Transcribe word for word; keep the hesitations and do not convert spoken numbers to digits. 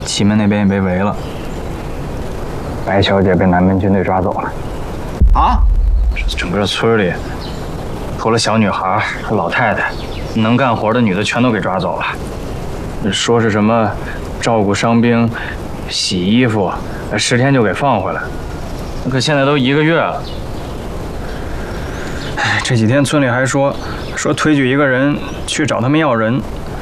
西门那边也被围了。 白小姐被南门军队抓走了。 啊！这整个村里，除了小女孩和老太太，能干活的女的全都给抓走了。说是什么照顾伤兵、洗衣服，十天就给放回来。可现在都一个月了。哎，这几天村里还说说推举一个人去找他们要人。